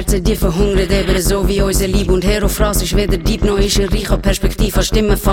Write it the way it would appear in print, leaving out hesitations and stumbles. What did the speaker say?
Herzen, die verhungert, eben so wie unser Lieb. Und Hero Phrase ist weder Dieb noch ist er reich an Perspektive, an Stimmen.